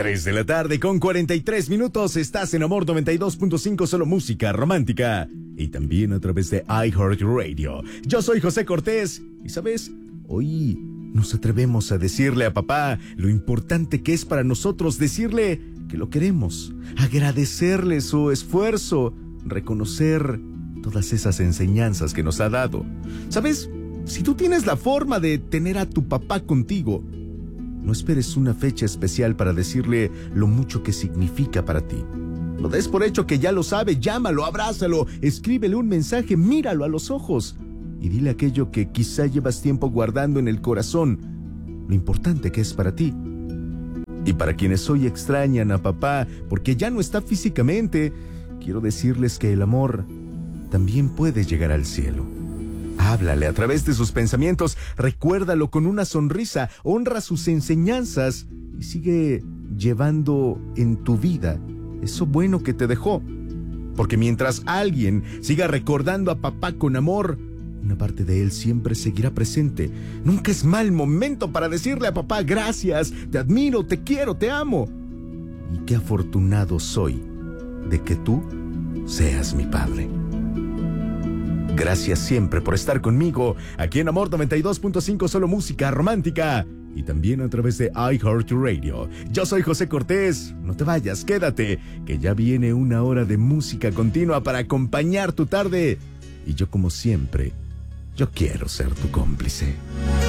3 de la tarde con 43 minutos. Estás en Amor 92.5, solo música romántica. Y también a través de iHeartRadio. Yo soy José Cortés. Y ¿sabes? Hoy nos atrevemos a decirle a papá lo importante que es para nosotros decirle que lo queremos. Agradecerle su esfuerzo. Reconocer todas esas enseñanzas que nos ha dado. ¿Sabes? Si tú tienes la forma de tener a tu papá contigo, no esperes una fecha especial para decirle lo mucho que significa para ti. No des por hecho que ya lo sabe, llámalo, abrázalo, escríbele un mensaje, míralo a los ojos y dile aquello que quizá llevas tiempo guardando en el corazón, lo importante que es para ti. Y para quienes hoy extrañan a papá porque ya no está físicamente, quiero decirles que el amor también puede llegar al cielo. Háblale a través de sus pensamientos, recuérdalo con una sonrisa, honra sus enseñanzas y sigue llevando en tu vida eso bueno que te dejó. Porque mientras alguien siga recordando a papá con amor, una parte de él siempre seguirá presente. Nunca es mal momento para decirle a papá gracias, te admiro, te quiero, te amo. Y qué afortunado soy de que tú seas mi padre. Gracias siempre por estar conmigo aquí en Amor 92.5, solo música romántica y también a través de iHeartRadio. Yo soy José Cortés, no te vayas, quédate, que ya viene una hora de música continua para acompañar tu tarde y yo como siempre, yo quiero ser tu cómplice.